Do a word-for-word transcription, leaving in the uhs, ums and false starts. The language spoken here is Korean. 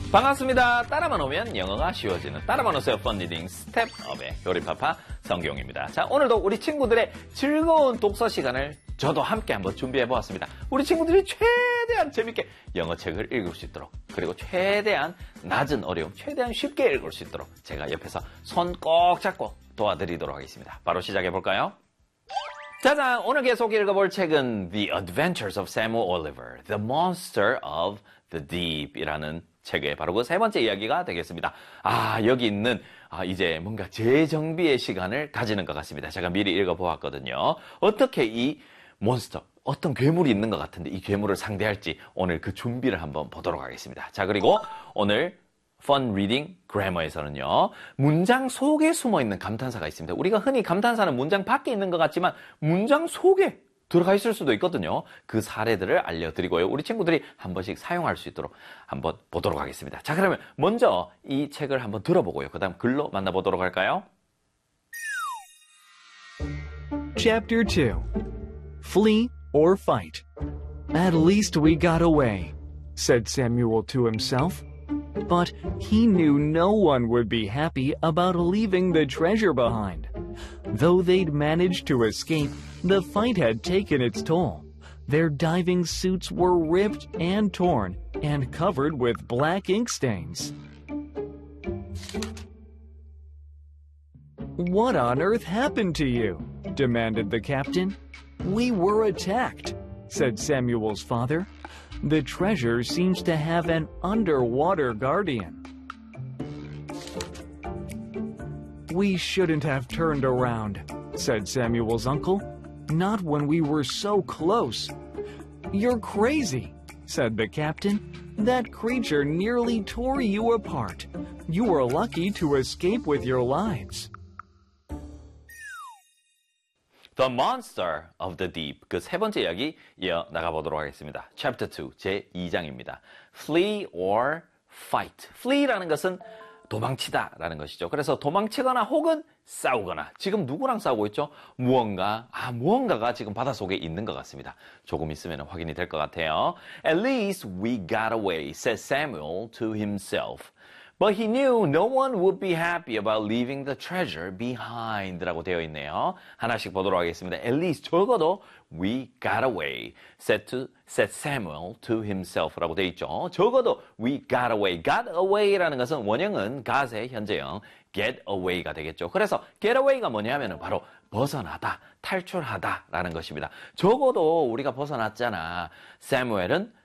반갑습니다. 따라만 오면 영어가 쉬워지는 따라만 오세요 펀리딩 스텝업의 요리파파 성경입니다. 자, 오늘도 우리 친구들의 즐거운 독서 시간을 저도 함께 한번 준비해보았습니다. 우리 친구들이 최대한 재밌게 영어책을 읽을 수 있도록, 그리고 최대한 낮은 어려움, 최대한 쉽게 읽을 수 있도록 제가 옆에서 손 꼭 잡고 도와드리도록 하겠습니다. 바로 시작해볼까요? 짜잔! 오늘 계속 읽어볼 책은 The Adventures of Samuel Oliver, The Monster of the Deep 이라는 책의 바로 그 세 번째 이야기가 되겠습니다. 아, 여기 있는 아, 이제 뭔가 재정비의 시간을 가지는 것 같습니다. 제가 미리 읽어보았거든요. 어떻게 이 몬스터, 어떤 괴물이 있는 것 같은데 이 괴물을 상대할지 오늘 그 준비를 한번 보도록 하겠습니다. 자, 그리고 오늘 Fun Reading Grammar에서는요, 문장 속에 숨어있는 감탄사가 있습니다. 우리가 흔히 감탄사는 문장 밖에 있는 것 같지만 문장 속에 들어가 있을 수도 있거든요. 그 사례들을 알려드리고요. 우리 친구들이 한 번씩 사용할 수 있도록 한번 보도록 하겠습니다. 자, 그러면 먼저 이 책을 한번 들어보고요. 그 다음 글로 만나보도록 할까요? Chapter two. Flee or fight. At least we got away, said Samuel to himself. But he knew no one would be happy about leaving the treasure behind. Though they'd managed to escape, the fight had taken its toll. Their diving suits were ripped and torn and covered with black ink stains. "What on earth happened to you?" demanded the captain. "We were attacked," said Samuel's father. "The treasure seems to have an underwater guardian." "We shouldn't have turned around," said Samuel's uncle. "Not when we were so close." "You're crazy," said the captain. "That creature nearly tore you apart. You were lucky to escape with your lives." The Monster of the Deep, 그 세 번째 이야기 이어 나가보도록 하겠습니다. Chapter two, 제이 장입니다. Flee or fight. Flee라는 것은 도망치다라는 것이죠. 그래서 도망치거나 혹은 싸우거나. 지금 누구랑 싸우고 있죠? 무언가, 아, 무언가가 지금 바닷속에 있는 것 같습니다. 조금 있으면 확인이 될 것 같아요. At least we got away, said Samuel to himself. But he knew no one would be happy about leaving the treasure behind 라고 되어 있네요. 하나씩 보도록 하겠습니다. At least 적어도 we got away, said, to, said Samuel to himself 라고 되어 있죠. 적어도 we got away. got away라는 것은 원형은 got의 현재형 get away가 되겠죠. 그래서 get away가 뭐냐 하면 바로 벗어나다, 탈출하다 라는 것입니다. 적어도 우리가 벗어났잖아. 사무엘은